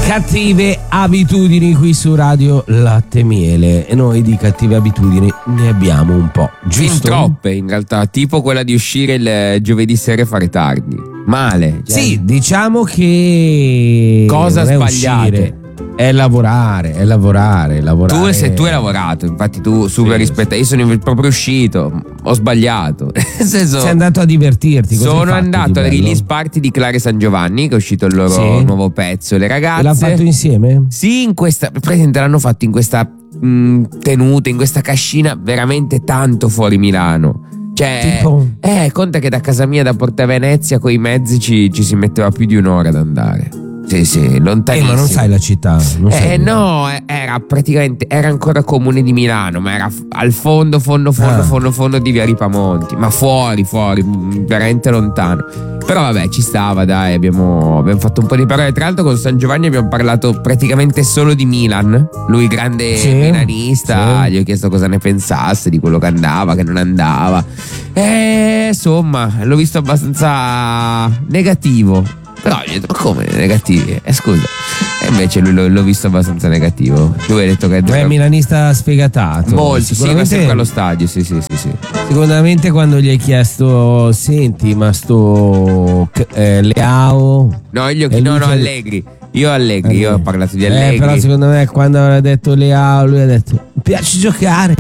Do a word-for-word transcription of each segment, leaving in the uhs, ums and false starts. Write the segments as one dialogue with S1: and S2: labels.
S1: Cattive abitudini qui su Radio Latte Miele, e noi di cattive abitudini ne abbiamo un po', giusto?
S2: Fin troppe in realtà, tipo quella di uscire il giovedì sera e fare tardi. Male. Cioè.
S1: Sì, diciamo che
S2: cosa
S1: non è
S2: sbagliate?
S1: uscire, è lavorare, è lavorare, lavorare.
S2: Tu, se tu hai lavorato, infatti tu super
S1: Sì,
S2: rispetta. Io sono proprio uscito, ho sbagliato. Nel senso,
S1: sei andato a divertirti. cosa hai
S2: sono
S1: fatto
S2: andato
S1: di
S2: alla
S1: bello?
S2: release party di Clara e San Giovanni, che è uscito il loro
S1: Sì.
S2: nuovo pezzo. Le ragazze.
S1: E l'ha fatto insieme?
S2: Sì, in questa. Presente, l'hanno fatto in questa mh, tenuta, in questa cascina veramente tanto fuori Milano. Cioè,
S1: Tipo?
S2: eh, conta che da casa mia da Porta Venezia coi mezzi ci, ci si metteva più di un'ora ad andare. Sì, sì,
S1: Eh,
S2: lontanissimo.
S1: ma non sai la città. Non sai.
S2: Eh no, eh, era praticamente, era ancora comune di Milano, ma era f- al fondo, fondo, fondo,
S1: Ah.
S2: fondo, fondo di via Ripamonti, ma fuori, fuori, mh, veramente lontano. Però vabbè, ci stava, dai, abbiamo, abbiamo fatto un po' di parole. Tra l'altro con San Giovanni abbiamo parlato praticamente solo di Milan. Lui grande
S1: Sì,
S2: milanista,
S1: sì.
S2: gli ho chiesto cosa ne pensasse di quello che andava, che non andava. E insomma, l'ho visto abbastanza negativo. Però gli ho detto, ma come negativi? Eh scusa. E invece lui l'ho, l'ho visto abbastanza negativo. Lui ha detto che
S1: È milanista sfegatato.
S2: molto, sì, ma
S1: Sicuramente,
S2: sempre allo stadio, sì, sì, sì, sì.
S1: sicuramente quando gli hai chiesto, senti, ma sto eh, Leao.
S2: No, io,
S1: E
S2: no,
S1: lui
S2: no,
S1: ti ha-
S2: Allegri. Io Allegri, io ho parlato di
S1: Eh,
S2: Allegri.
S1: però secondo me quando aveva detto Leao, lui ha detto, mi piace giocare.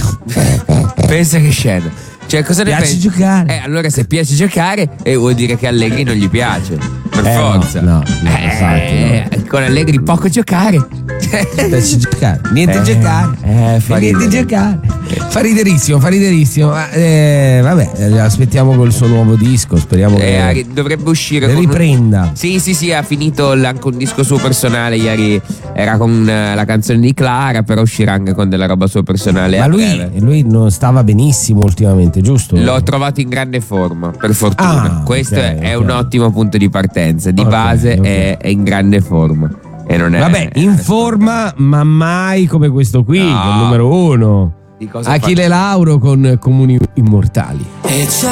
S2: Pensa che scena. Cioè, cosa ne
S1: Piace
S2: pensi?
S1: giocare.
S2: Eh, allora se piace giocare, eh, vuol dire che Allegri non gli piace. Per
S1: Eh,
S2: forza.
S1: no, no, no,
S2: eh,
S1: infatti,
S2: con Allegri poco giocare.
S1: Piace giocare. Niente
S2: Eh,
S1: giocare.
S2: eh, fa
S1: Niente
S2: ridere.
S1: giocare. Fa riderissimo, fa riderissimo. Ma, eh, vabbè, eh, aspettiamo col suo nuovo disco. Speriamo che
S2: Eh, dovrebbe uscire
S1: le
S2: con un-
S1: riprenda.
S2: Sì, sì, sì, ha finito l- anche un disco suo personale. Ieri era con eh, la canzone di Clara, però uscirà anche con della roba sua personale.
S1: Ma
S2: a
S1: lui,
S2: breve.
S1: lui non stava benissimo ultimamente, giusto?
S2: L'ho trovato in grande forma, per fortuna.
S1: Ah,
S2: Questo
S1: ok,
S2: è, è
S1: ok.
S2: un ottimo punto di partenza. Di
S1: Ok,
S2: base
S1: ok.
S2: È, è in grande forma. E non è,
S1: Vabbè, in forma, ma mai come questo qui,
S2: No.
S1: che è il numero uno.
S2: Di cosa
S1: Achille Lauro con Comuni Immortali.
S3: E c'è